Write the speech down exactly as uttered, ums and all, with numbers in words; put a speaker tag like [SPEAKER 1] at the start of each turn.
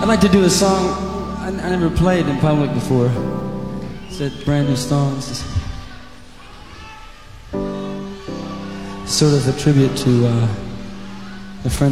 [SPEAKER 1] I'd like to do a song I, I never played in public before. It's a brand new song. It's sort of a tribute to uh, a friend